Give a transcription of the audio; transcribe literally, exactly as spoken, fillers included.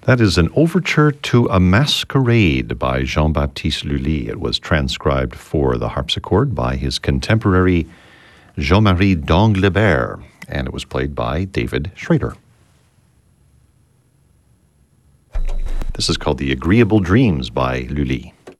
That is an overture to a masquerade by Jean-Baptiste Lully. It was transcribed for the harpsichord by his contemporary Jean-Marie d'Anglebert, and it was played by David Schrader. This is called The Agreeable Dreams by Lully.